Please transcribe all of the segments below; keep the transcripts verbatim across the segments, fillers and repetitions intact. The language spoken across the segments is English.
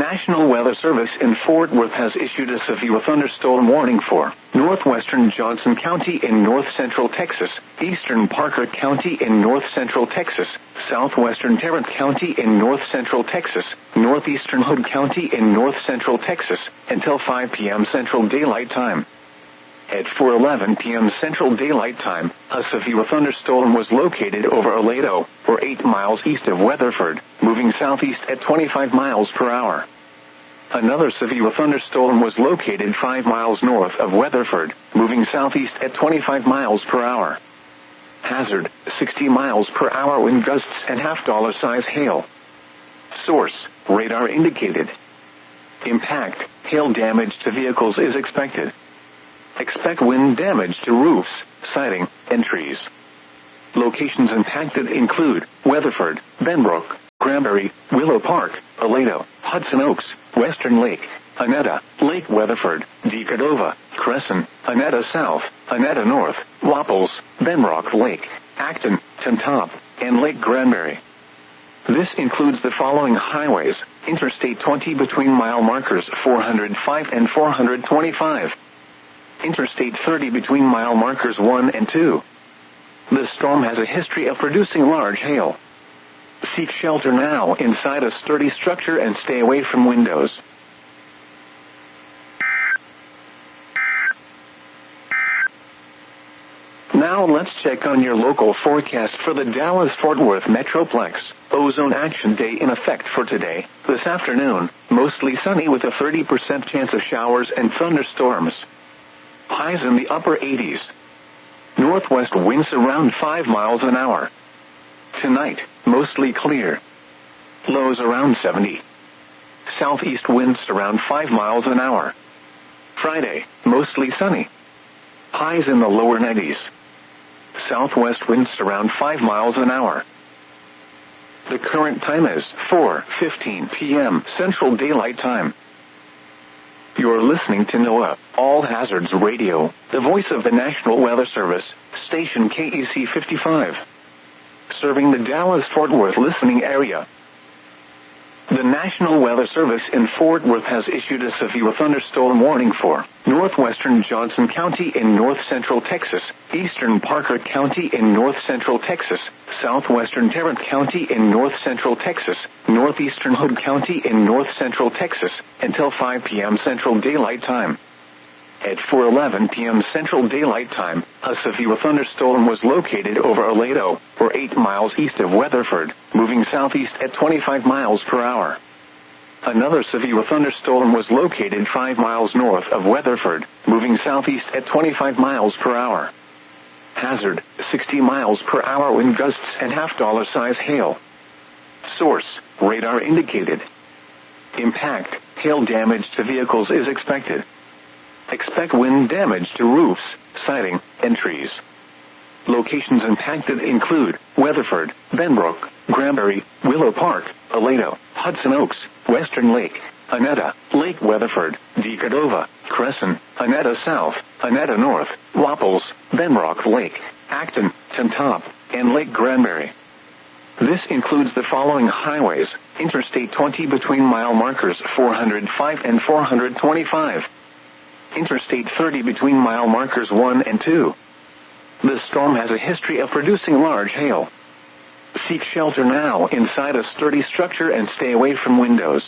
National Weather Service in Fort Worth has issued a severe thunderstorm warning for northwestern Johnson County in north-central Texas, eastern Parker County in north-central Texas, southwestern Tarrant County in north-central Texas, northeastern Hood County in north-central Texas, until five p.m. Central Daylight Time. At four eleven p.m. Central Daylight Time, a severe thunderstorm was located over Aledo, or eight miles east of Weatherford, moving southeast at twenty-five miles per hour. Another severe thunderstorm was located five miles north of Weatherford, moving southeast at twenty-five miles per hour. Hazard, sixty miles per hour wind gusts and half-dollar size hail. Source, radar indicated. Impact, hail damage to vehicles is expected. Expect wind damage to roofs, siding, and trees. Locations impacted include Weatherford, Benbrook, Granbury, Willow Park, Aledo, Hudson Oaks, Western Lake, Annetta, Lake Weatherford, Decadova, Crescent, Annetta South, Annetta North, Wapples, Benrock Lake, Acton, Tintop, and Lake Granbury. This includes the following highways: Interstate twenty between mile markers four hundred five and four hundred twenty-five. Interstate thirty between mile markers one and two. The storm has a history of producing large hail. Seek shelter now inside a sturdy structure and stay away from windows. Now let's check on your local forecast for the Dallas-Fort Worth Metroplex. Ozone Action Day in effect for today, this afternoon, mostly sunny with a thirty percent chance of showers and thunderstorms. Highs in the upper eighties. Northwest winds around five miles an hour. Tonight, mostly clear. Lows around seventy. Southeast winds around five miles an hour. Friday, mostly sunny. Highs in the lower nineties. Southwest winds around five miles an hour. The current time is four fifteen p.m. Central Daylight Time. You're listening to NOAA, All Hazards Radio, the voice of the National Weather Service, station K E C fifty-five. Serving the Dallas-Fort Worth listening area. The National Weather Service in Fort Worth has issued a severe thunderstorm warning for northwestern Johnson County in north-central Texas, eastern Parker County in north-central Texas, southwestern Tarrant County in north-central Texas, northeastern Hood County in north-central Texas, until five p.m. Central Daylight Time. At four eleven p.m. Central Daylight Time, a severe thunderstorm was located over Aledo, or eight miles east of Weatherford, moving southeast at twenty-five miles per hour. Another severe thunderstorm was located five miles north of Weatherford, moving southeast at twenty-five miles per hour. Hazard, sixty miles per hour wind gusts and half-dollar size hail. Source, radar indicated. Impact, hail damage to vehicles is expected. Expect wind damage to roofs, siding, and trees. Locations impacted include Weatherford, Benbrook, Granbury, Willow Park, Aledo, Hudson Oaks, Western Lake, Annetta, Lake Weatherford, Decadova, Crescent, Annetta South, Annetta North, Wapples, Benrock Lake, Acton, Tintop, and Lake Granbury. This includes the following highways: Interstate twenty between mile markers four hundred five and four hundred twenty-five. Interstate thirty between mile markers one and two. The storm has a history of producing large hail. Seek shelter now inside a sturdy structure and stay away from windows.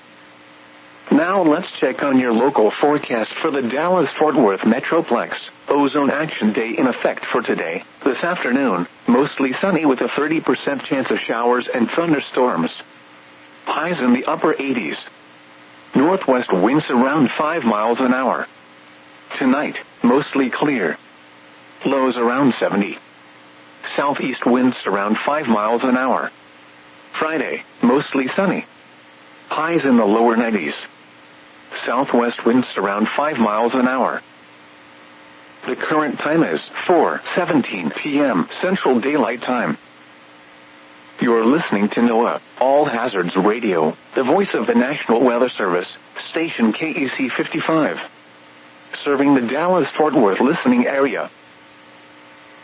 Now let's check on your local forecast for the Dallas-Fort Worth Metroplex. Ozone Action Day in effect for today, this afternoon, mostly sunny with a thirty percent chance of showers and thunderstorms. Highs in the upper eighties. Northwest winds around five miles an hour. Tonight, mostly clear. Lows around seventy. Southeast winds around five miles an hour. Friday, mostly sunny. Highs in the lower nineties. Southwest winds around five miles an hour. The current time is four seventeen p.m. Central Daylight Time. You're listening to NOAA, All Hazards Radio, the voice of the National Weather Service, station K E C fifty-five. Serving the Dallas-Fort Worth listening area.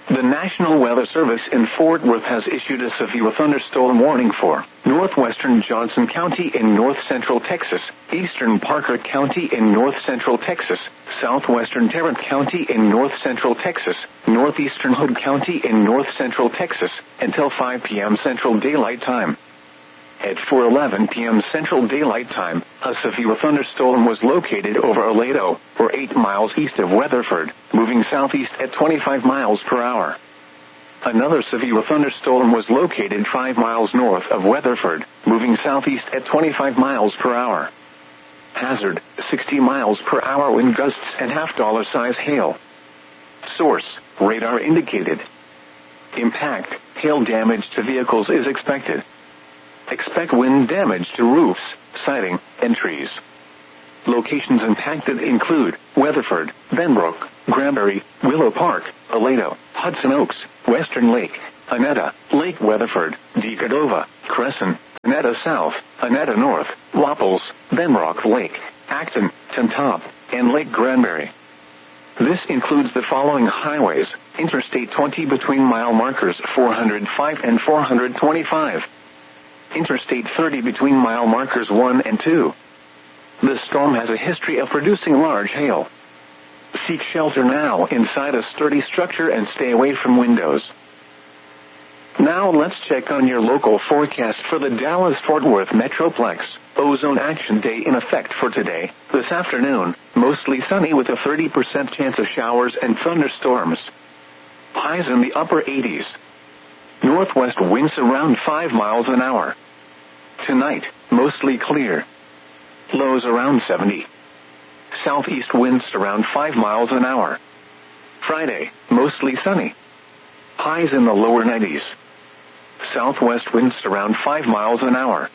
The National Weather Service in Fort Worth has issued a severe thunderstorm warning for northwestern Johnson County in north-central Texas, eastern Parker County in north-central Texas, southwestern Tarrant County in north-central Texas, northeastern Hood County in north-central Texas, until five p.m. Central Daylight Time. At four eleven p.m. Central Daylight Time, a severe thunderstorm was located over Aledo, or eight miles east of Weatherford, moving southeast at twenty-five miles per hour. Another severe thunderstorm was located five miles north of Weatherford, moving southeast at twenty-five miles per hour. Hazard, sixty miles per hour wind gusts and half-dollar size hail. Source, radar indicated. Impact, hail damage to vehicles is expected. Expect wind damage to roofs, siding, and trees. Locations impacted include Weatherford, Benbrook, Granbury, Willow Park, Aledo, Hudson Oaks, Western Lake, Annetta, Lake Weatherford, Decordova, Crescent, Annetta South, Annetta North, Wapples, Benbrook Lake, Acton, Tantop, and Lake Granbury. This includes the following highways: Interstate twenty between mile markers four hundred five and four hundred twenty-five. Interstate thirty between mile markers one and two. The storm has a history of producing large hail. Seek shelter now inside a sturdy structure and stay away from windows. Now let's check on your local forecast for the Dallas-Fort Worth Metroplex. Ozone Action Day in effect for today. This afternoon, mostly sunny with a thirty percent chance of showers and thunderstorms. Highs in the upper eighties. Northwest winds around five miles an hour. Tonight, mostly clear. Lows around seventy. Southeast winds around five miles an hour. Friday, mostly sunny. Highs in the lower nineties. Southwest winds around five miles an hour.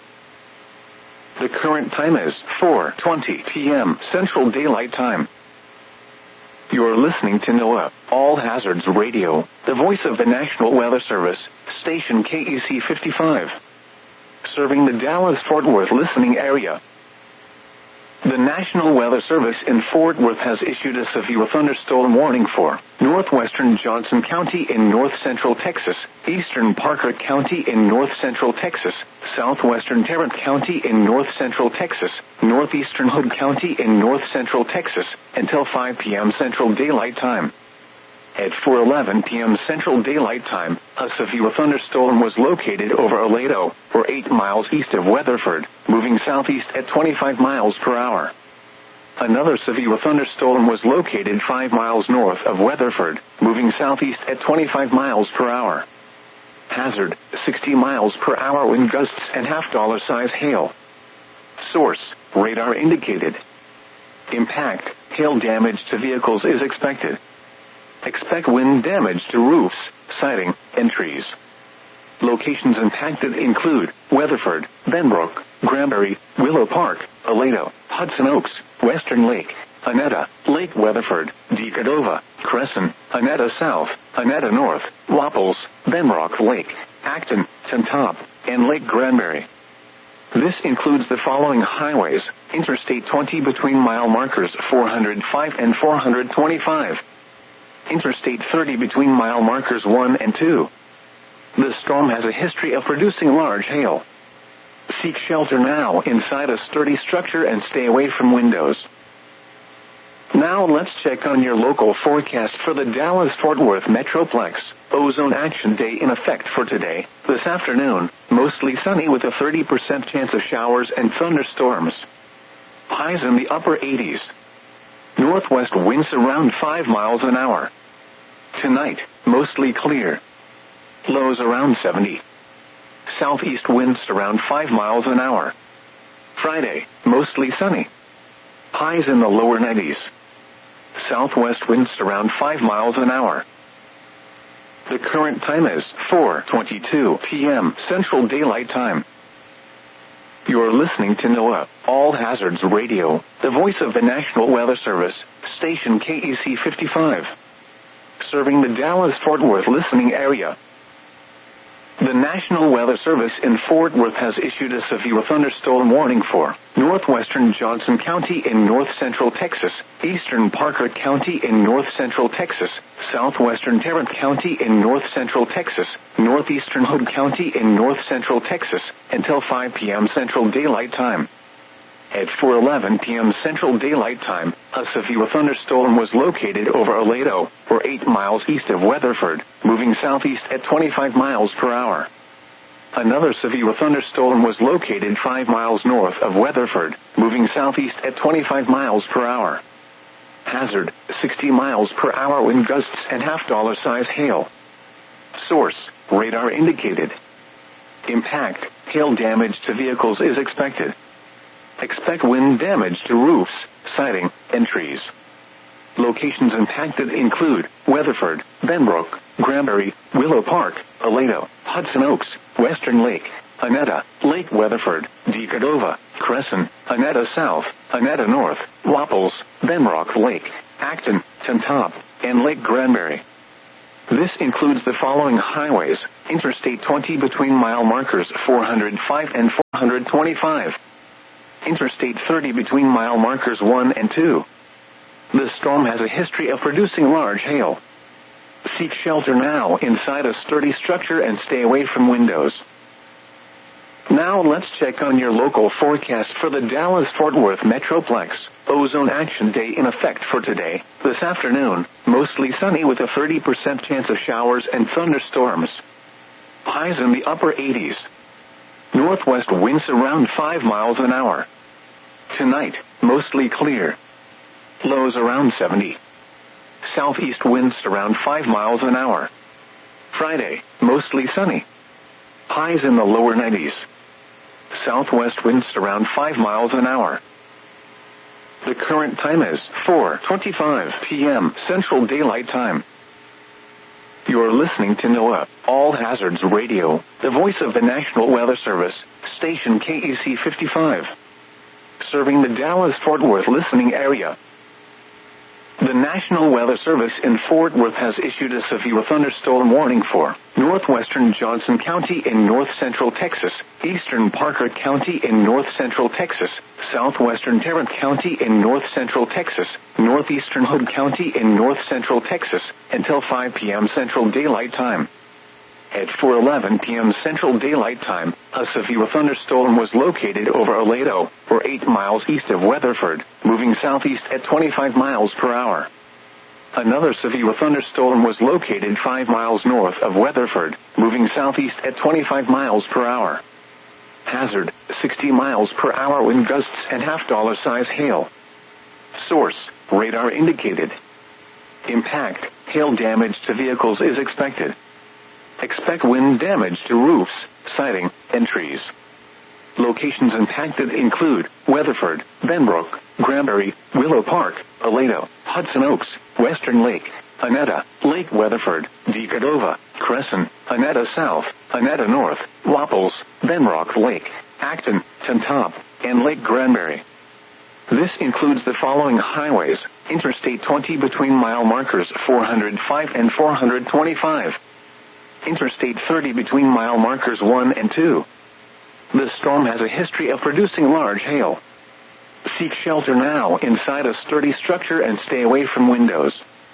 The current time is four twenty p.m. Central Daylight Time. You're listening to NOAA, All Hazards Radio, the voice of the National Weather Service, station K E C fifty-five. Serving the Dallas-Fort Worth listening area. The National Weather Service in Fort Worth has issued a severe thunderstorm warning for northwestern Johnson County in north-central Texas, eastern Parker County in north-central Texas, southwestern Tarrant County in north-central Texas, northeastern Hood County in north-central Texas, until five p.m. Central Daylight Time. At four eleven p.m. Central Daylight Time, a severe thunderstorm was located over Aledo, or eight miles east of Weatherford, moving southeast at twenty-five miles per hour. Another severe thunderstorm was located five miles north of Weatherford, moving southeast at twenty-five miles per hour. Hazard, sixty miles per hour wind gusts and half-dollar size hail. Source, radar indicated. Impact, hail damage to vehicles is expected. Expect wind damage to roofs, siding, and trees. Locations impacted include Weatherford, Benbrook, Granbury, Willow Park, Aledo, Hudson Oaks, Western Lake, Annetta, Lake Weatherford, Decordova, Crescent, Annetta South, Annetta North, Wapples, Benbrook Lake, Acton, Tantop, and Lake Granbury. This includes the following highways: Interstate twenty between mile markers four hundred five and four hundred twenty-five. Interstate thirty between mile markers one and two. The storm has a history of producing large hail. Seek shelter now inside a sturdy structure and stay away from windows. Now let's check on your local forecast for the Dallas-Fort Worth Metroplex. Ozone Action Day in effect for today. This afternoon, mostly sunny with a thirty percent chance of showers and thunderstorms. Highs in the upper eighties. Northwest winds around five miles an hour. Tonight, mostly clear. Lows around seventy. Southeast winds around five miles an hour. Friday, mostly sunny. Highs in the lower nineties. Southwest winds around five miles an hour. The current time is four twenty-two p.m. Central Daylight Time. You're listening to NOAA, All Hazards Radio, the voice of the National Weather Service, station K E C fifty-five. Serving the Dallas-Fort Worth listening area. The National Weather Service in Fort Worth has issued a severe thunderstorm warning for northwestern Johnson County in north-central Texas, eastern Parker County in north-central Texas, southwestern Tarrant County in north-central Texas, northeastern Hood County in north-central Texas, until five p.m. Central Daylight Time. At four eleven p.m. Central Daylight Time, a severe thunderstorm was located over Aledo, or eight miles east of Weatherford, moving southeast at twenty-five miles per hour. Another severe thunderstorm was located five miles north of Weatherford, moving southeast at twenty-five miles per hour. Hazard, sixty miles per hour wind gusts and half-dollar size hail. Source, radar indicated. Impact, hail damage to vehicles is expected. Expect wind damage to roofs, siding, and trees. Locations impacted include Weatherford, Benbrook, Granbury, Willow Park, Aledo, Hudson Oaks, Western Lake, Annetta, Lake Weatherford, Decadova, Crescent, Annetta South, Annetta North, Wapples, Benrock Lake, Acton, Tantop, and Lake Granbury. This includes the following highways: Interstate twenty between mile markers four hundred five and four hundred twenty-five. Interstate thirty between mile markers one and two. The storm has a history of producing large hail. Seek shelter now inside a sturdy structure and stay away from windows. Now let's check on your local forecast for the Dallas-Fort Worth Metroplex. Ozone Action Day in effect for today. This afternoon, mostly sunny with a thirty percent chance of showers and thunderstorms. Highs in the upper eighties. Northwest winds around five miles an hour. Tonight, mostly clear. Lows around seventy. Southeast winds around five miles an hour. Friday, mostly sunny. Highs in the lower nineties. Southwest winds around five miles an hour. The current time is four twenty-five p.m. Central Daylight Time. You're listening to NOAA, All Hazards Radio, the voice of the National Weather Service, station K E C fifty-five. Serving the Dallas-Fort Worth listening area. The National Weather Service in Fort Worth has issued a severe thunderstorm warning for northwestern Johnson County in north-central Texas, eastern Parker County in north-central Texas, southwestern Tarrant County in north-central Texas, northeastern Hood County in north-central Texas, until five p.m. Central Daylight Time. At four eleven p.m. Central Daylight Time, a severe thunderstorm was located over Aledo, or eight miles east of Weatherford, moving southeast at twenty-five miles per hour. Another severe thunderstorm was located five miles north of Weatherford, moving southeast at twenty-five miles per hour. Hazard, sixty miles per hour wind gusts and half-dollar size hail. Source, radar indicated. Impact, hail damage to vehicles is expected. Expect wind damage to roofs, siding, and trees. Locations impacted include Weatherford, Benbrook, Granbury, Willow Park, Aledo, Hudson Oaks, Western Lake, Annetta, Lake Weatherford, Decadova, Crescent, Annetta South, Annetta North, Wapples, Benrock Lake, Acton, Tantop, and Lake Granbury. This includes the following highways: Interstate twenty between mile markers four hundred five and four hundred twenty-five. Interstate thirty between mile markers one and two. The storm has a history of producing large hail. Seek shelter now inside a sturdy structure and stay away from windows.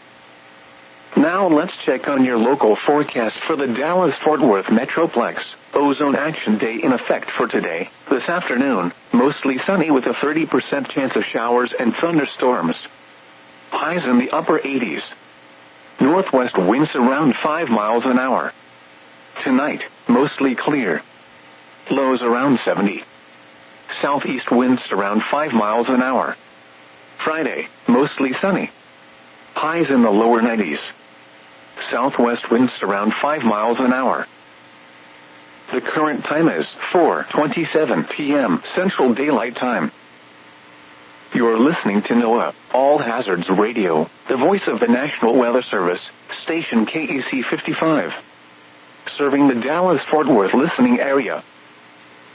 Now let's check on your local forecast for the Dallas-Fort Worth Metroplex. Ozone Action Day in effect for today. This afternoon, mostly sunny with a thirty percent chance of showers and thunderstorms. Highs in the upper eighties. Northwest winds around five miles an hour. Tonight, mostly clear. Lows around seventy. Southeast winds around five miles an hour. Friday, mostly sunny. Highs in the lower nineties. Southwest winds around five miles an hour. The current time is four twenty-seven p.m. Central Daylight Time. You're listening to NOAA, All Hazards Radio, the voice of the National Weather Service, station K E C fifty-five. Serving the Dallas-Fort Worth listening area.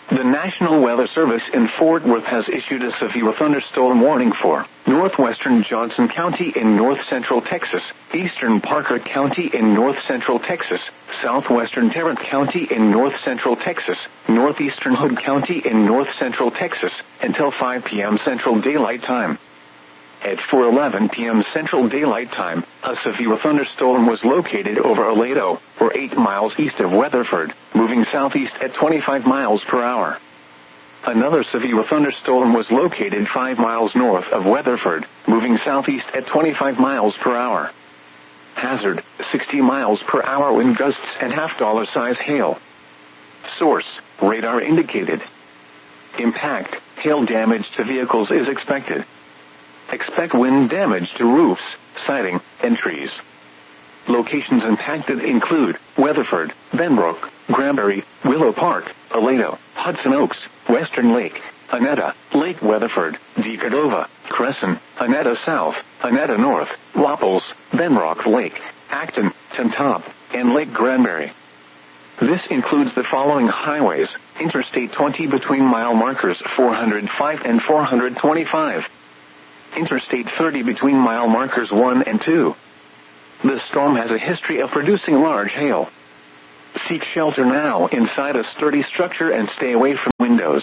The National Weather Service in Fort Worth has issued a severe thunderstorm warning for northwestern Johnson County in north-central Texas, eastern Parker County in north-central Texas, southwestern Tarrant County in north-central Texas, northeastern Hood County in north-central Texas, until five p.m. Central Daylight Time. At four eleven p.m. Central Daylight Time, a severe thunderstorm was located over Aledo, or eight miles east of Weatherford, moving southeast at twenty-five miles per hour. Another severe thunderstorm was located five miles north of Weatherford, moving southeast at twenty-five miles per hour. Hazard, sixty miles per hour wind gusts and half-dollar size hail. Source, radar indicated. Impact, hail damage to vehicles is expected. Expect wind damage to roofs, siding, and trees. Locations impacted include Weatherford, Benbrook, Granbury, Willow Park, Aledo, Hudson Oaks, Western Lake, Annetta, Lake Weatherford, Decordova, Crescent, Annetta South, Annetta North, Wapples, Benrock Lake, Acton, Tintop, and Lake Granbury. This includes the following highways: Interstate twenty between mile markers four hundred five and four hundred twenty-five. Interstate thirty between mile markers one and two. The storm has a history of producing large hail. Seek shelter now inside a sturdy structure and stay away from windows.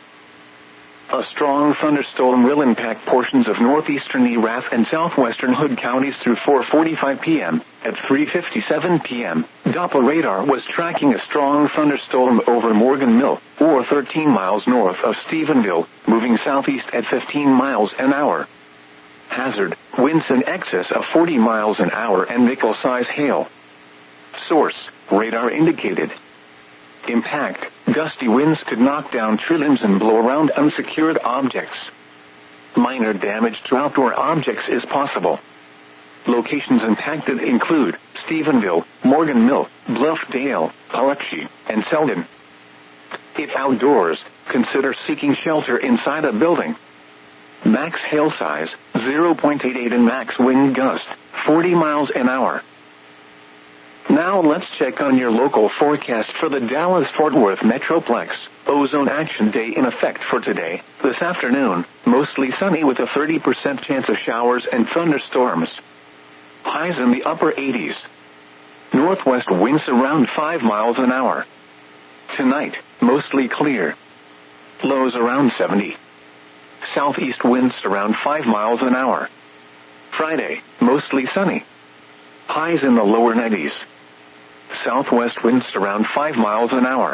A strong thunderstorm will impact portions of northeastern Erath and southwestern Hood counties through four forty-five p.m. At three fifty-seven p.m., Doppler radar was tracking a strong thunderstorm over Morgan Mill, or thirteen miles north of Stephenville, moving southeast at fifteen miles an hour. Hazard, winds in excess of forty miles an hour and nickel-size hail. Source, radar indicated. Impact, gusty winds could knock down tree limbs and blow around unsecured objects. Minor damage to outdoor objects is possible. Locations impacted include Stephenville, Morgan Mill, Bluffdale, Paluxy, and Selden. If outdoors, consider seeking shelter inside a building. Max hail size, zero point eight eight and max wind gust, forty miles an hour. Now let's check on your local forecast for the Dallas-Fort Worth Metroplex. Ozone Action Day in effect for today, this afternoon, mostly sunny with a thirty percent chance of showers and thunderstorms. Highs in the upper eighties. Northwest winds around five miles an hour. Tonight, mostly clear. Lows around seventy. Southeast winds around five miles an hour. Friday, mostly sunny. Highs in the lower nineties. Southwest winds around five miles an hour.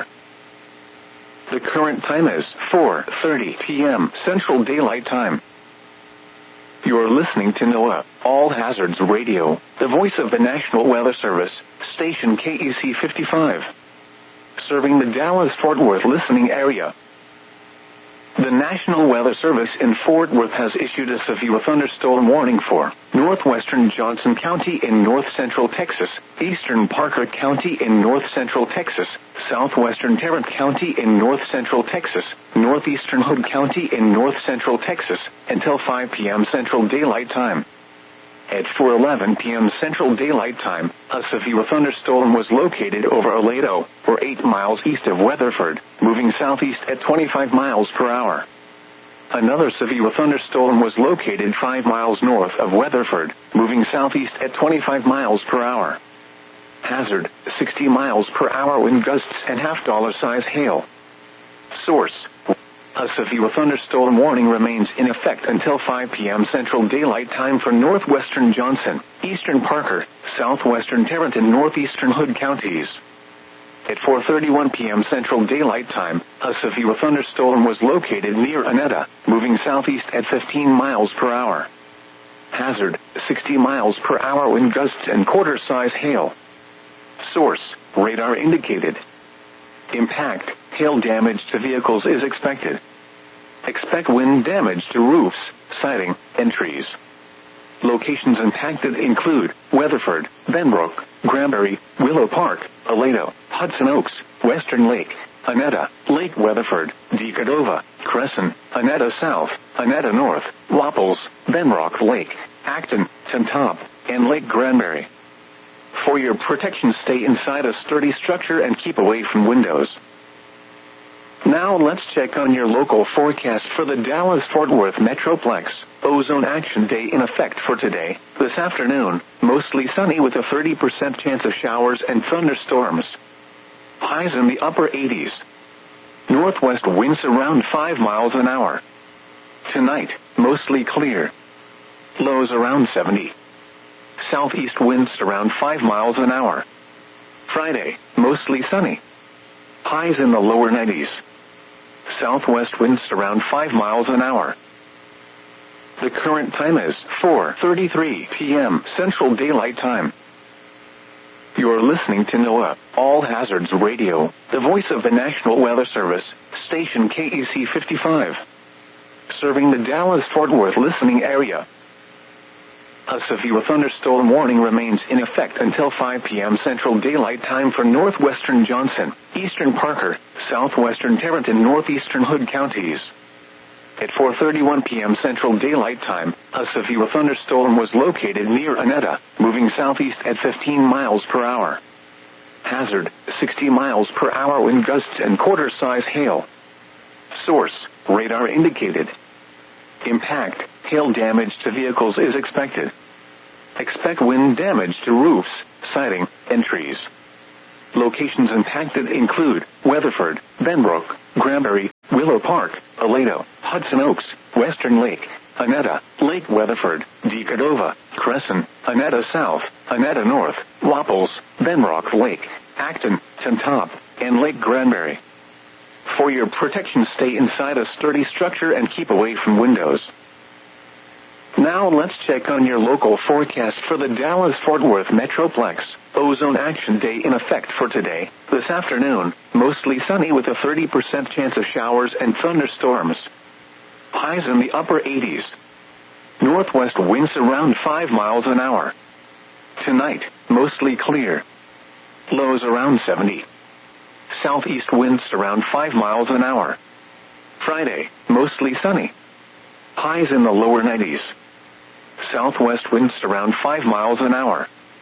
The current time is four thirty p.m. Central Daylight Time. You're listening to NOAA, All Hazards Radio, the voice of the National Weather Service, station K E C fifty-five. Serving the Dallas-Fort Worth listening area. The National Weather Service in Fort Worth has issued a severe thunderstorm warning for northwestern Johnson County in north-central Texas, eastern Parker County in north-central Texas, southwestern Tarrant County in north-central Texas, northeastern Hood County in north-central Texas, until five p.m. Central Daylight Time. At four eleven p.m. Central Daylight Time, a severe thunderstorm was located over Aledo, or eight miles east of Weatherford, moving southeast at twenty-five miles per hour. Another severe thunderstorm was located five miles north of Weatherford, moving southeast at twenty-five miles per hour. Hazard, sixty miles per hour wind gusts and half-dollar size hail. Source, a severe thunderstorm warning remains in effect until five p.m. Central Daylight Time for northwestern Johnson, eastern Parker, southwestern Tarrant and northeastern Hood counties. At four thirty-one p.m. Central Daylight Time, a severe thunderstorm was located near Annetta, moving southeast at fifteen miles per hour. Hazard, sixty miles per hour wind gusts and quarter-size hail. Source, radar indicated. Impact, hail damage to vehicles is expected. Expect wind damage to roofs, siding, and trees. Locations impacted include Weatherford, Benbrook, Granbury, Willow Park, Aledo, Hudson Oaks, Western Lake, Annetta, Lake Weatherford, Decordova, Crescent, Annetta South, Annetta North, Wapples, Benrock Lake, Acton, Tintop, and Lake Granbury. For your protection, stay inside a sturdy structure and keep away from windows. Now let's check on your local forecast for the Dallas-Fort Worth Metroplex. Ozone Action Day in effect for today. This afternoon, mostly sunny with a thirty percent chance of showers and thunderstorms. Highs in the upper eighties. Northwest winds around five miles an hour. Tonight, mostly clear. Lows around seventy. Southeast winds around five miles an hour. Friday, mostly sunny. Highs in the lower nineties. Southwest winds around five miles an hour. The current time is four thirty-three p.m. Central Daylight Time. You're listening to NOAA, All Hazards Radio, the voice of the National Weather Service, station K E C fifty-five. Serving the Dallas-Fort Worth listening area. A severe thunderstorm warning remains in effect until five p.m. Central Daylight Time for northwestern Johnson, eastern Parker, southwestern Tarrant and northeastern Hood counties. At four thirty-one p.m. Central Daylight Time, a severe thunderstorm was located near Annetta, moving southeast at fifteen miles per hour. Hazard, sixty miles per hour wind gusts and quarter-size hail. Source, radar indicated. Impact, hail damage to vehicles is expected. Expect wind damage to roofs, siding, and trees. Locations impacted include Weatherford, Benbrook, Granbury, Willow Park, Aledo, Hudson Oaks, Western Lake, Annetta, Lake Weatherford, Decadova, Crescent, Annetta South, Annetta North, Wapples, Benrock Lake, Acton, Tantop, and Lake Granbury. For your protection, stay inside a sturdy structure and keep away from windows. Now let's check on your local forecast for the Dallas-Fort Worth Metroplex. Ozone Action Day in effect for today. This afternoon, mostly sunny with a thirty percent chance of showers and thunderstorms. Highs in the upper eighties. Northwest winds around five miles an hour. Tonight, mostly clear. Lows around seventy. Southeast winds around five miles an hour. Friday, mostly sunny. Highs in the lower nineties. Southwest winds around five miles an hour.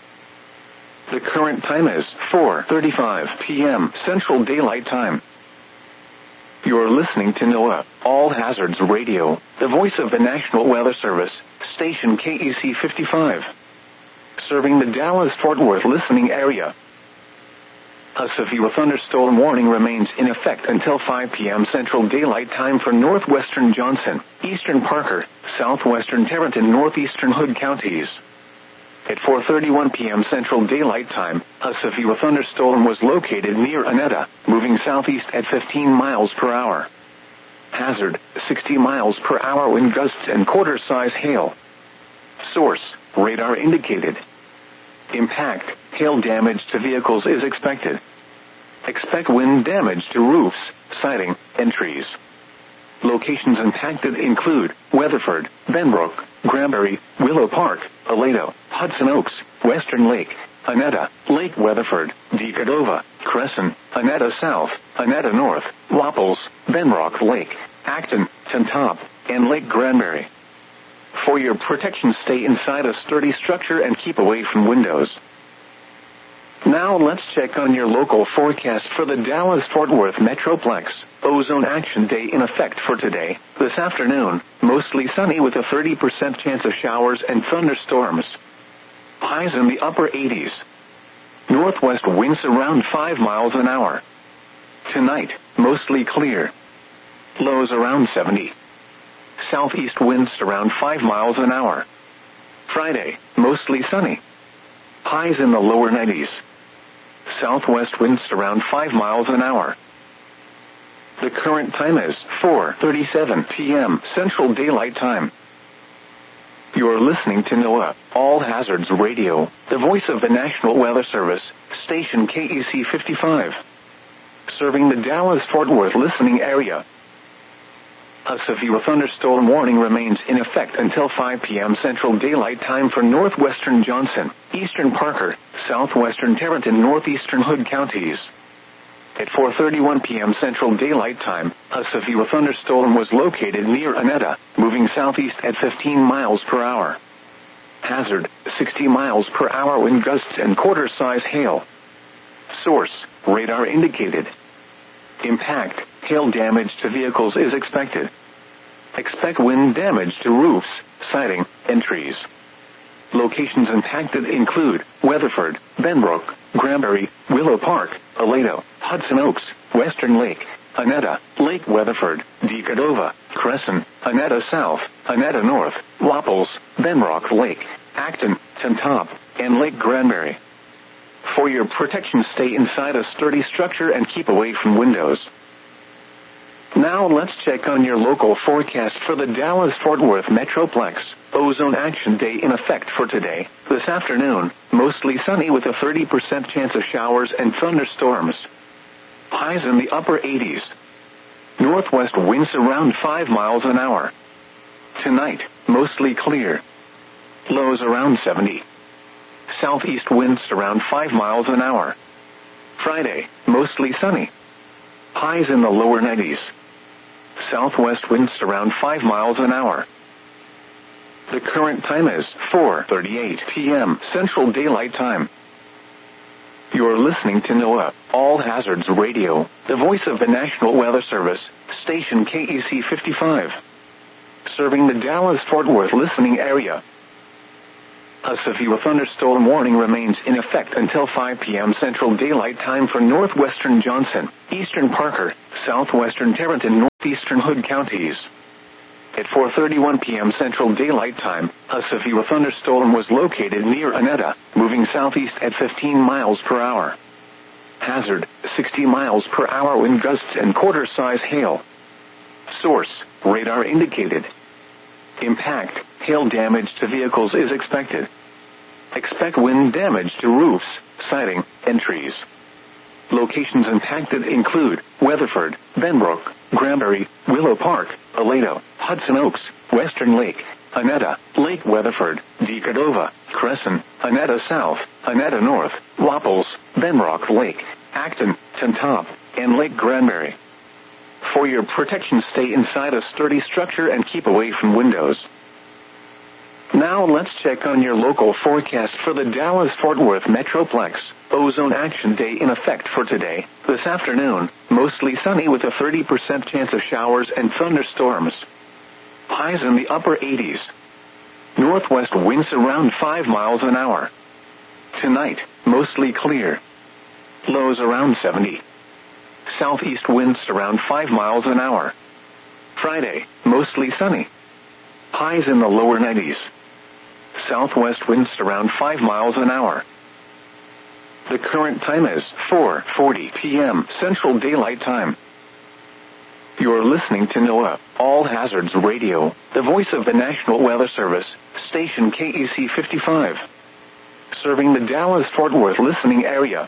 The current time is four thirty-five p.m. Central Daylight Time. You're listening to NOAA, All Hazards Radio, the voice of the National Weather Service, station K E C fifty-five. Serving the Dallas-Fort Worth listening area. A severe thunderstorm warning remains in effect until five p.m. Central Daylight Time for northwestern Johnson, eastern Parker, southwestern Tarrant and northeastern Hood counties. At four thirty-one p.m. Central Daylight Time, a severe thunderstorm was located near Annetta, moving southeast at fifteen miles per hour. Hazard, sixty miles per hour wind gusts and quarter-size hail. Source, radar indicated. Impact, hail damage to vehicles is expected. Expect wind damage to roofs, siding, and trees. Locations impacted include Weatherford, Benbrook, Granbury, Willow Park, Aledo, Hudson Oaks, Western Lake, Annetta, Lake Weatherford, Decadova, Crescent, Annetta South, Annetta North, Wapples, Benrock Lake, Acton, Tantop, and Lake Granbury. For your protection, stay inside a sturdy structure and keep away from windows. Now let's check on your local forecast for the Dallas-Fort Worth Metroplex. Ozone Action Day in effect for today. This afternoon, mostly sunny with a thirty percent chance of showers and thunderstorms. Highs in the upper eighties. Northwest winds around five miles an hour. Tonight, mostly clear. Lows around seventy. Southeast winds around five miles an hour. Friday, mostly sunny. Highs in the lower nineties. Southwest winds around five miles an hour. The current time is four thirty-seven p.m. Central Daylight Time. You're listening to NOAA, All Hazards Radio, the voice of the National Weather Service, station K E C fifty-five. Serving the Dallas-Fort Worth listening area. A severe thunderstorm warning remains in effect until five p.m. Central Daylight Time for northwestern Johnson, eastern Parker, southwestern Tarrant and northeastern Hood counties. At four thirty-one p.m. Central Daylight Time, a severe thunderstorm was located near Annetta, moving southeast at fifteen miles per hour. Hazard, sixty miles per hour wind gusts and quarter-size hail. Source, radar indicated. Impact, hail damage to vehicles is expected. Expect wind damage to roofs, siding, and trees. Locations impacted include Weatherford, Benbrook, Granbury, Willow Park, Aledo, Hudson Oaks, Western Lake, Anetta, Lake Weatherford, Decadova, Crescent, Anetta South, Anetta North, Wapples, Benrock Lake, Acton, Tintop, and Lake Granbury. For your protection, stay inside a sturdy structure and keep away from windows. Now let's check on your local forecast for the Dallas-Fort Worth Metroplex. Ozone Action Day in effect for today. This afternoon, mostly sunny with a thirty percent chance of showers and thunderstorms. Highs in the upper eighties. Northwest winds around five miles an hour. Tonight, mostly clear. Lows around seventy. Southeast winds around five miles an hour. Friday, mostly sunny. Highs in the lower nineties. Southwest winds around five miles an hour. The current time is four thirty-eight p.m. Central Daylight Time. You're listening to NOAA, All Hazards Radio, the voice of the National Weather Service, station K E C fifty-five. Serving the Dallas-Fort Worth listening area. A severe thunderstorm warning remains in effect until five p.m. Central Daylight Time for northwestern Johnson, eastern Parker, southwestern Tarrant, and northeastern Hood counties. At four thirty-one p.m. Central Daylight Time, a severe thunderstorm was located near Anetta, moving southeast at fifteen miles per hour. Hazard, sixty miles per hour wind gusts and quarter-size hail. Source, radar indicated. Impact, hail damage to vehicles is expected. Expect wind damage to roofs, siding, and trees. Locations impacted include Weatherford, Benbrook, Granbury, Willow Park, Aledo, Hudson Oaks, Western Lake, Anetta, Lake Weatherford, Decadova, Crescent, Anetta South, Anetta North, Wapples, Benrock Lake, Acton, Tintop, and Lake Granbury. For your protection, stay inside a sturdy structure and keep away from windows. Now let's check on your local forecast for the Dallas-Fort Worth Metroplex. Ozone Action Day in effect for today. This afternoon, mostly sunny with a thirty percent chance of showers and thunderstorms. Highs in the upper eighties. Northwest winds around five miles an hour. Tonight, mostly clear. Lows around seventy. Southeast winds around five miles an hour. Friday, mostly sunny. Highs in the lower nineties. Southwest winds around five miles an hour. The current time is four forty p.m. Central Daylight Time. You're listening to NOAA, All Hazards Radio, the voice of the National Weather Service, station K E C fifty-five. Serving the Dallas-Fort Worth listening area.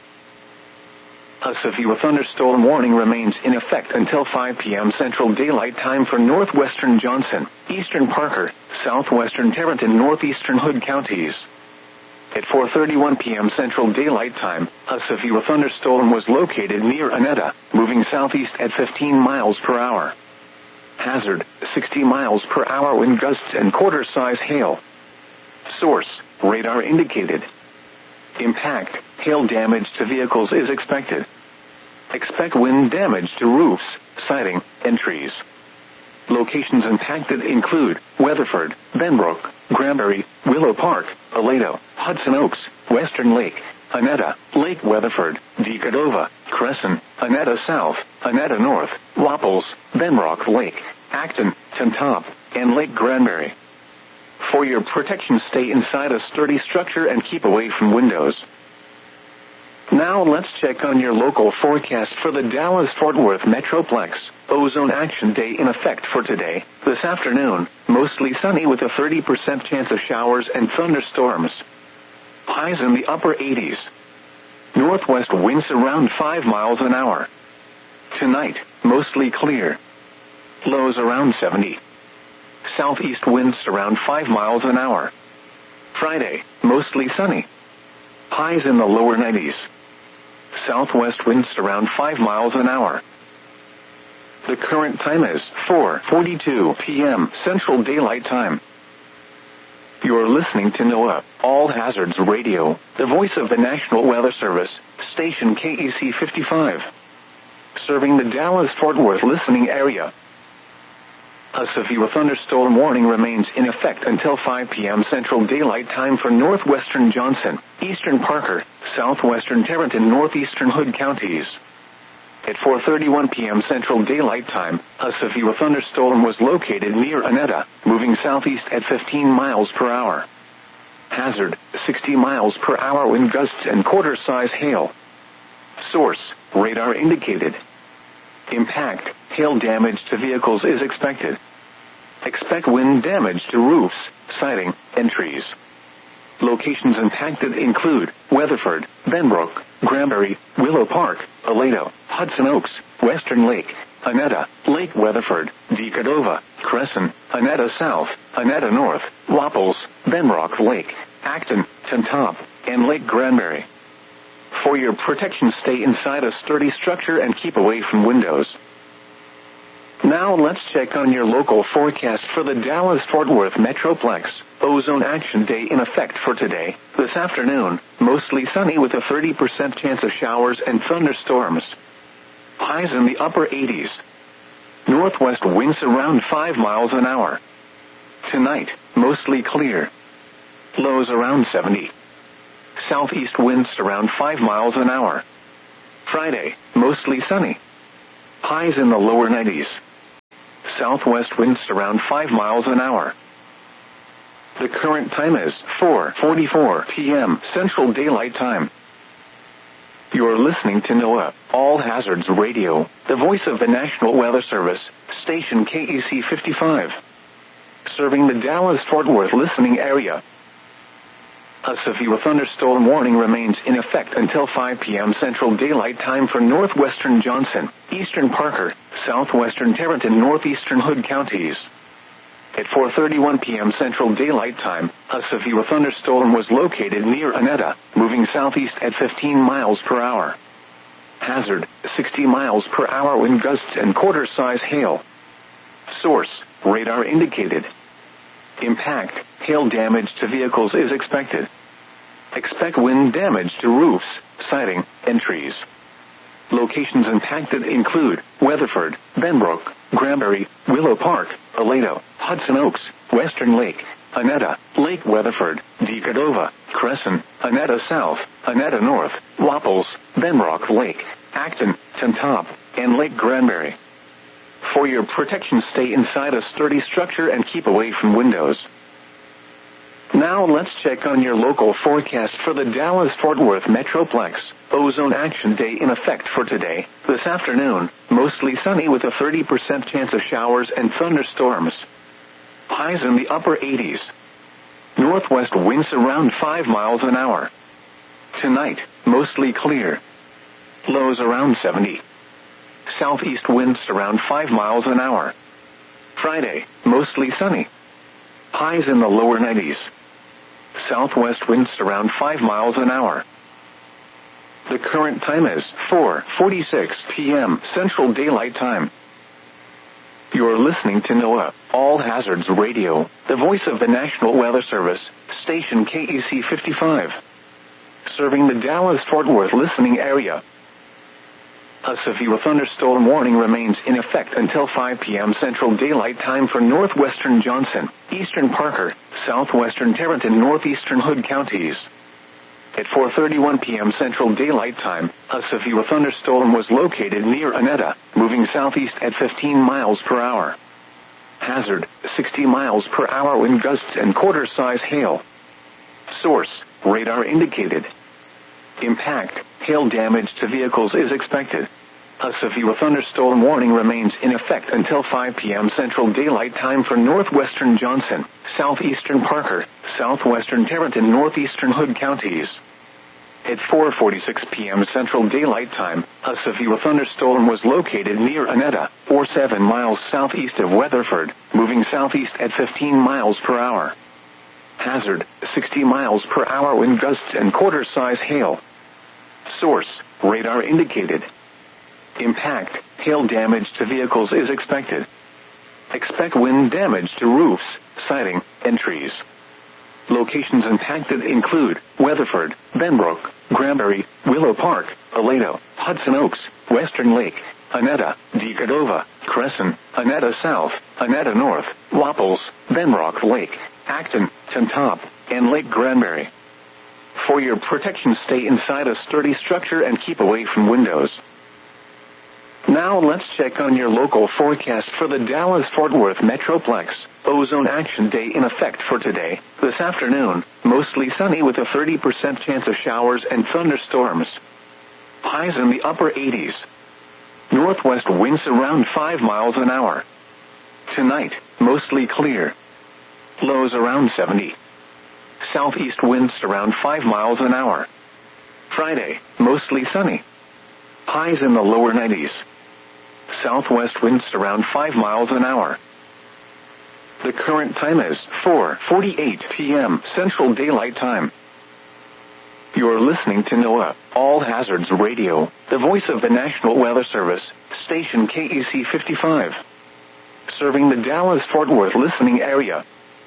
A severe thunderstorm warning remains in effect until five p.m. Central Daylight Time for northwestern Johnson, eastern Parker, southwestern Tarrant, and northeastern Hood counties. At four thirty-one p.m. Central Daylight Time, a severe thunderstorm was located near Anetta, moving southeast at fifteen miles per hour. Hazard, sixty miles per hour wind gusts and quarter-size hail. Source, radar indicated. Impact, hail damage to vehicles is expected. Expect wind damage to roofs, siding, and trees. Locations impacted include Weatherford, Benbrook, Granbury, Willow Park, Aledo, Hudson Oaks, Western Lake, Anetta, Lake Weatherford, Decadova, Crescent, Anetta South, Anetta North, Wapples, Benrock Lake, Acton, Tintop, and Lake Granbury. For your protection, stay inside a sturdy structure and keep away from windows. Now let's check on your local forecast for the Dallas-Fort Worth Metroplex. Ozone Action Day in effect for today. This afternoon, mostly sunny with a thirty percent chance of showers and thunderstorms. Highs in the upper eighties. Northwest winds around five miles an hour. Tonight, mostly clear. Lows around seventy. Southeast winds around five miles an hour. Friday, mostly sunny. Highs in the lower nineties. Southwest winds around five miles an hour. The current time is four forty-two p.m. Central Daylight Time. You're listening to NOAA, All Hazards Radio, the voice of the National Weather Service, station K E C fifty-five. serving the Dallas-Fort Worth listening area. A severe thunderstorm warning remains in effect until five p.m. Central Daylight Time for northwestern Johnson, eastern Parker, southwestern Tarrant, and northeastern Hood counties. At four thirty-one p.m. Central Daylight Time, a severe thunderstorm was located near Annetta, moving southeast at fifteen miles per hour. Hazard, sixty miles per hour wind gusts and quarter-size hail. Source, radar indicated. Impact, hail damage to vehicles is expected. Expect wind damage to roofs, siding, and trees. Locations impacted include Weatherford, Benbrook, Granbury, Willow Park, Aledo, Hudson Oaks, Western Lake, Annetta, Lake Weatherford, Decadova, Crescent, Annetta South, Annetta North, Wapples, Benbrook Lake, Acton, Tantop, and Lake Granbury. For your protection, stay inside a sturdy structure and keep away from windows. Now let's check on your local forecast for the Dallas-Fort Worth Metroplex. Ozone Action Day in effect for today, this afternoon, mostly sunny with a thirty percent chance of showers and thunderstorms. Highs in the upper eighties. Northwest winds around five miles an hour. Tonight, mostly clear. Lows around seventy. Southeast winds around five miles an hour. Friday, mostly sunny. Highs in the lower nineties. Southwest winds around five miles an hour. The current time is four forty-four p.m. Central Daylight Time. You're listening to NOAA, All Hazards Radio, the voice of the National Weather Service, station K E C fifty-five. Serving the Dallas-Fort Worth listening area. A severe thunderstorm warning remains in effect until five p.m. Central Daylight Time for northwestern Johnson, eastern Parker, southwestern Tarrant, and northeastern Hood counties. At four thirty-one p.m. Central Daylight Time, a severe thunderstorm was located near Annetta, moving southeast at fifteen miles per hour. Hazard, sixty miles per hour wind gusts and quarter-size hail. Source, radar indicated. Impact, hail damage to vehicles is expected. Expect wind damage to roofs, siding, and trees. Locations impacted include Weatherford, Benbrook, Granbury, Willow Park, Aledo, Hudson Oaks, Western Lake, Annetta, Lake Weatherford, Decadova, Crescent, Annetta South, Annetta North, Wapples, Benbrook Lake, Acton, Tantop, and Lake Granbury. For your protection, stay inside a sturdy structure and keep away from windows. Now let's check on your local forecast for the Dallas-Fort Worth Metroplex. Ozone Action Day in effect for today, this afternoon, mostly sunny with a thirty percent chance of showers and thunderstorms. Highs in the upper eighties. Northwest winds around five miles an hour. Tonight, mostly clear. Lows around seventy. Southeast winds around five miles an hour. Friday, mostly sunny. Highs in the lower nineties. Southwest winds around five miles an hour. The current time is four forty-six p.m. Central Daylight Time. You're listening to NOAA, All Hazards Radio, the voice of the National Weather Service, station K E C fifty-five. Serving the Dallas-Fort Worth listening area. A severe thunderstorm warning remains in effect until five p.m. Central Daylight Time for northwestern Johnson, eastern Parker, southwestern Tarrant, and northeastern Hood counties. At four thirty-one p.m. Central Daylight Time, a severe thunderstorm was located near Annetta, moving southeast at fifteen miles per hour. Hazard, sixty miles per hour wind gusts and quarter-size hail. Source, radar indicated. Impact, hail damage to vehicles is expected. A severe thunderstorm warning remains in effect until five p.m. Central Daylight Time for northwestern Johnson, southeastern Parker, southwestern Tarrant, and northeastern Hood counties. At four forty-six p.m. Central Daylight Time, a severe thunderstorm was located near Annetta, or seven miles southeast of Weatherford, moving southeast at fifteen miles per hour. Hazard, sixty miles per hour wind gusts and quarter-size hail. Source, radar indicated. Impact, hail damage to vehicles is expected. Expect wind damage to roofs, siding, and trees. Locations impacted include Weatherford, Benbrook, Granbury, Willow Park, Aledo, Hudson Oaks, Western Lake, Aneta, Decadova, Crescent, Aneta South, Aneta North, Wapples, Benrock Lake, Acton, Tontop, and Lake Granbury. For your protection, stay inside a sturdy structure and keep away from windows. Now let's check on your local forecast for the Dallas-Fort Worth Metroplex. Ozone Action Day in effect for today. This afternoon, mostly sunny with a thirty percent chance of showers and thunderstorms. Highs in the upper eighties. Northwest winds around five miles an hour. Tonight, mostly clear. Lows around seventy. Southeast winds around five miles an hour. Friday, mostly sunny. Highs in the lower nineties. Southwest winds around five miles an hour. The current time is four forty-eight p.m. Central Daylight Time. You're listening to NOAA, All Hazards Radio, the voice of the National Weather Service, station K E C fifty-five. Serving the Dallas-Fort Worth listening area.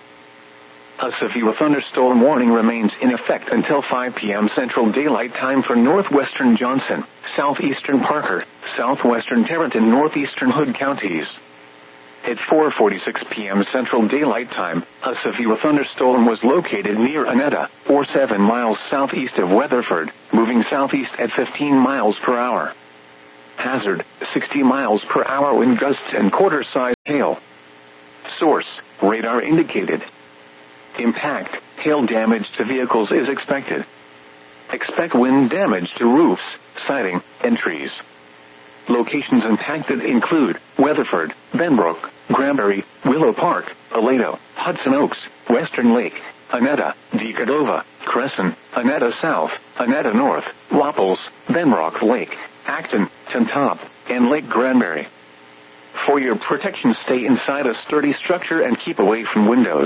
A severe thunderstorm warning remains in effect until five p.m. Central Daylight Time for northwestern Johnson, southeastern Parker, southwestern Tarrant, northeastern Hood counties. At four forty-six p.m. Central Daylight Time, a severe thunderstorm was located near Aneta, or seven miles southeast of Weatherford, moving southeast at fifteen miles per hour. Hazard, sixty miles per hour wind gusts and quarter-size hail. Source, radar indicated. Impact, hail damage to vehicles is expected. Expect wind damage to roofs, siding, and trees. Locations impacted include Weatherford, Benbrook, Granbury, Willow Park, Aledo, Hudson Oaks, Western Lake, Aneta, Decadova, Crescent, Aneta South, Aneta North, Wapples, Benrock Lake, Acton, Tontop, and Lake Granbury. For your protection, stay inside a sturdy structure and keep away from windows.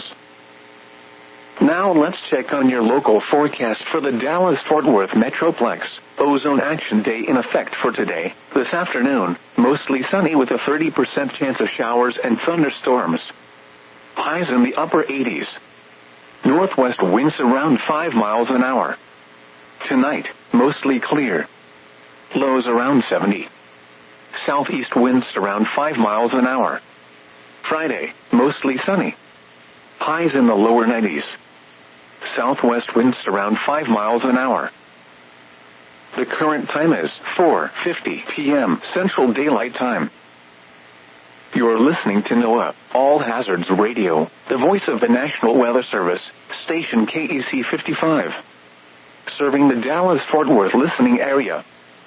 Now let's check on your local forecast for the Dallas-Fort Worth Metroplex. Ozone Action Day in effect for today. This afternoon, mostly sunny with a thirty percent chance of showers and thunderstorms. Highs in the upper eighties. Northwest winds around five miles an hour. Tonight, mostly clear. Lows around seventy. Southeast winds around five miles an hour. Friday, mostly sunny. Highs in the lower nineties. Southwest winds around five miles an hour. The current time is four fifty p.m. Central Daylight Time. You're listening to NOAA, All Hazards Radio, the voice of the National Weather Service, station K E C fifty-five. Serving the Dallas-Fort Worth listening area.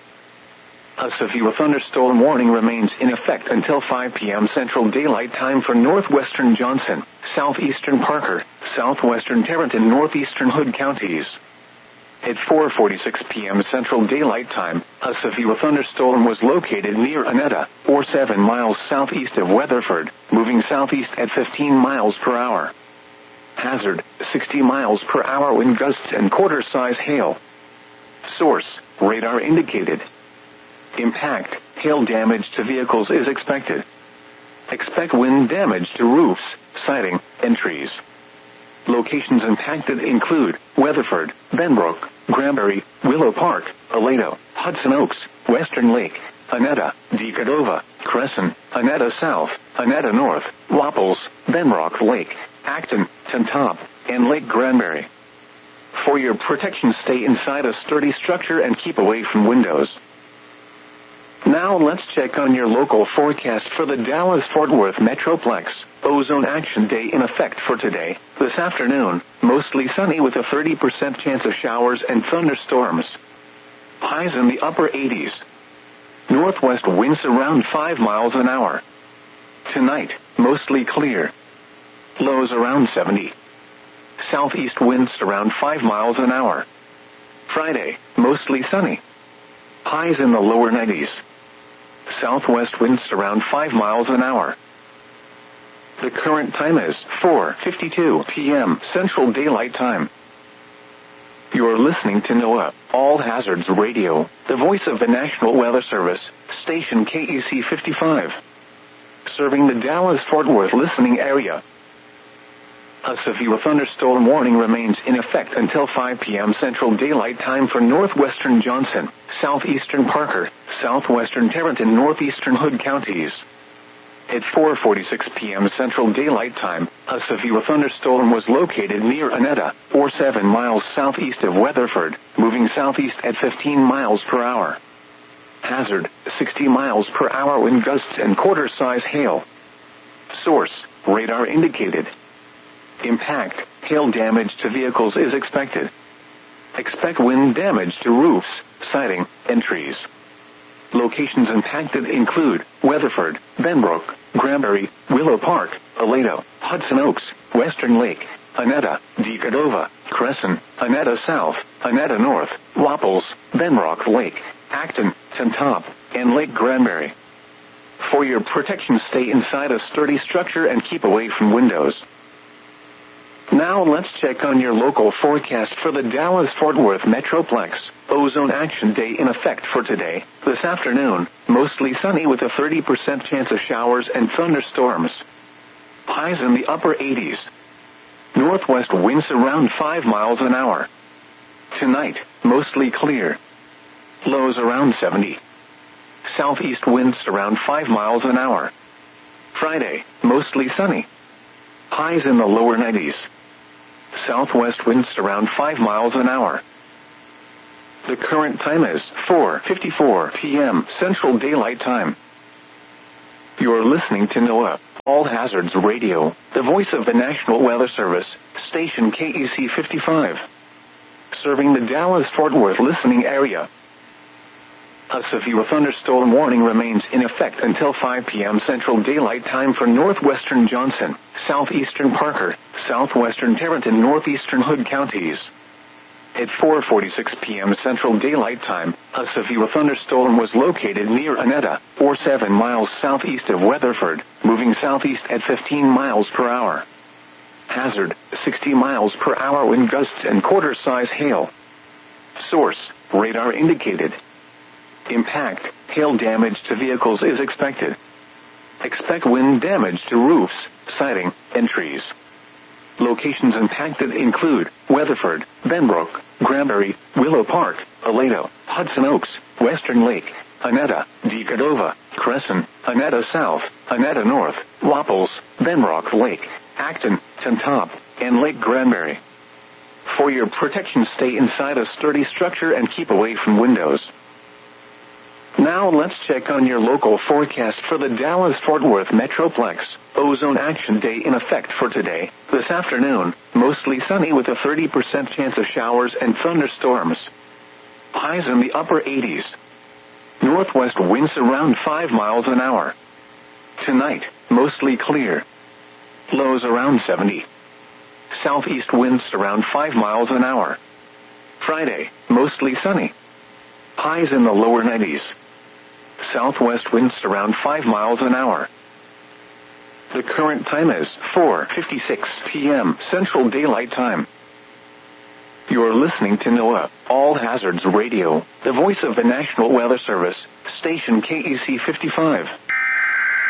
A severe thunderstorm warning remains in effect until five p.m. Central Daylight Time for northwestern Johnson, southeastern Parker, southwestern Tarrant, and northeastern Hood counties. At four forty-six p.m. Central Daylight Time, a severe thunderstorm was located near Aneta, or seven miles southeast of Weatherford, moving southeast at fifteen miles per hour. Hazard, sixty miles per hour wind gusts and quarter-size hail. Source, radar indicated. Impact, hail damage to vehicles is expected. Expect wind damage to roofs, siding, and trees. Locations impacted include Weatherford, Benbrook, Granbury, Willow Park, Aledo, Hudson Oaks, Western Lake, Aneta, Decadova, Crescent, Aneta South, Aneta North, Wapples, Benrock Lake, Acton, Tontop, and Lake Granbury. For your protection, stay inside a sturdy structure and keep away from windows. Now let's check on your local forecast for the Dallas-Fort Worth Metroplex. Ozone Action Day in effect for today. This afternoon, mostly sunny with a thirty percent chance of showers and thunderstorms. Highs in the upper eighties. Northwest winds around five miles an hour. Tonight, mostly clear. Lows around seventy. Southeast winds around five miles an hour. Friday, mostly sunny. Highs in the lower nineties. Southwest winds around five miles an hour. The current time is four fifty-two p.m. Central Daylight Time. You're listening to NOAA, All Hazards Radio, the voice of the National Weather Service, station K E C fifty-five. Serving the Dallas-Fort Worth listening area. A severe thunderstorm warning remains in effect until five p.m. Central Daylight Time for northwestern Johnson, southeastern Parker, southwestern Tarrant, and northeastern Hood counties. At four forty-six p.m. Central Daylight Time, a severe thunderstorm was located near Annetta, or seven miles southeast of Weatherford, moving southeast at fifteen miles per hour. Hazard, sixty miles per hour wind gusts and quarter-size hail. Source, radar indicated. Impact, hail damage to vehicles is expected. Expect wind damage to roofs, siding, and trees. Locations impacted include Weatherford, Benbrook, Granbury, Willow Park, Aledo, Hudson Oaks, Western Lake, Annetta, Decadova, Crescent, Annetta South, Annetta North, Wapples, Benrock Lake, Acton, Tentop, and Lake Granbury. For your protection, stay inside a sturdy structure and keep away from windows. Now let's check on your local forecast for the Dallas-Fort Worth Metroplex. Ozone Action Day in effect for today. This afternoon, mostly sunny with a thirty percent chance of showers and thunderstorms. Highs in the upper eighties. Northwest winds around five miles an hour. Tonight, mostly clear. Lows around seventy. Southeast winds around five miles an hour. Friday, mostly sunny. Highs in the lower nineties. Southwest winds around five miles an hour. The current time is four fifty-four p.m. Central Daylight Time. You're listening to NOAA All Hazards Radio, the voice of the National Weather Service, station K E C fifty-five. Serving the Dallas-Fort Worth listening area. A severe thunderstorm warning remains in effect until five p.m. Central Daylight Time for northwestern Johnson, southeastern Parker, southwestern Tarrant, and northeastern Hood counties. At four forty-six p.m. Central Daylight Time, a severe thunderstorm was located near Annetta, or seven miles southeast of Weatherford, moving southeast at fifteen miles per hour. Hazard, sixty miles per hour wind gusts and quarter-size hail. Source, radar indicated. Impact, hail damage to vehicles is expected. Expect wind damage to roofs, siding, and trees. Locations impacted include Weatherford, Benbrook, Granbury, Willow Park, Aledo, Hudson Oaks, Western Lake, Annetta, Decadova, Crescent, Annetta South, Annetta North, Wapples, Benrock Lake, Acton, Tentop, and Lake Granbury. For your protection, stay inside a sturdy structure and keep away from windows. Now let's check on your local forecast for the Dallas-Fort Worth Metroplex. Ozone Action Day in effect for today. This afternoon, mostly sunny with a thirty percent chance of showers and thunderstorms. Highs in the upper eighties. Northwest winds around five miles an hour. Tonight, mostly clear. Lows around seventy. Southeast winds around five miles an hour. Friday, mostly sunny. Highs in the lower nineties. Southwest winds around five miles an hour. The current time is four fifty-six p.m. Central Daylight Time. You're listening to NOAA All Hazards Radio, the voice of the National Weather Service, station K E C fifty-five.